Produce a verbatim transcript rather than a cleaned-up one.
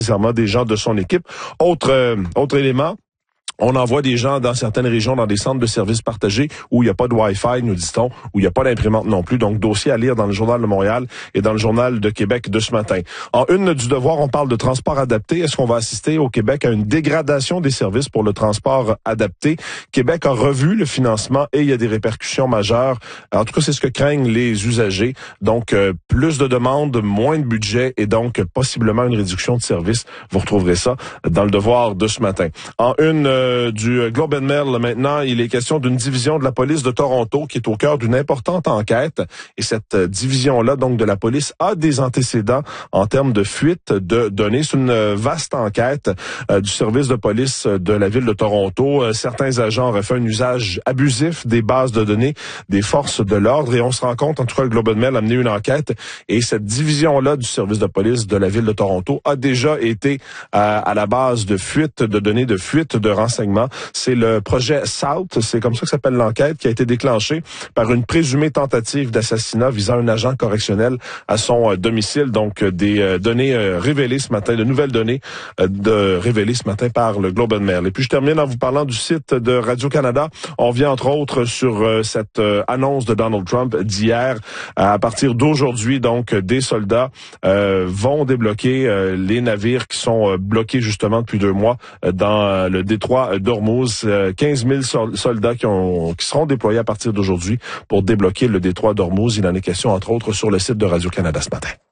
nécessairement des gens de son équipe. Autre, euh, autre élément. On envoie des gens dans certaines régions, dans des centres de services partagés où il n'y a pas de Wi-Fi, nous dit-on, où il n'y a pas d'imprimante non plus. Donc, dossier à lire dans le Journal de Montréal et dans le Journal de Québec de ce matin. En une du Devoir, on parle de transport adapté. Est-ce qu'on va assister au Québec à une dégradation des services pour le transport adapté? Québec a revu le financement et il y a des répercussions majeures. En tout cas, c'est ce que craignent les usagers. Donc, euh, plus de demandes, moins de budget et donc possiblement une réduction de services. Vous retrouverez ça dans le Devoir de ce matin. En une euh, du Globe and Mail, maintenant, il est question d'une division de la police de Toronto qui est au cœur d'une importante enquête. Et cette division-là, donc de la police, a des antécédents en termes de fuite de données. C'est une vaste enquête euh, du service de police de la ville de Toronto. Euh, certains agents auraient fait un usage abusif des bases de données des forces de l'ordre. Et on se rend compte, en tout cas, le Globe and Mail a mené une enquête. Et cette division-là du service de police de la ville de Toronto a déjà été à, à la base de fuite de données, de fuite de renseignements. C'est le projet SALT, c'est comme ça que s'appelle l'enquête, qui a été déclenchée par une présumée tentative d'assassinat visant un agent correctionnel à son euh, domicile. Donc, euh, des euh, données euh, révélées ce matin, de nouvelles données euh, de, révélées ce matin par le Globe and Mail. Et puis, je termine en vous parlant du site de Radio-Canada. On vient, entre autres, sur euh, cette euh, annonce de Donald Trump d'hier. À partir d'aujourd'hui, donc, des soldats euh, vont débloquer euh, les navires qui sont euh, bloqués, justement, depuis deux mois euh, dans euh, le détroit d'Ormuz, quinze mille soldats qui, ont, qui seront déployés à partir d'aujourd'hui pour débloquer le détroit d'Ormuz. Il en est question, entre autres, sur le site de Radio-Canada ce matin.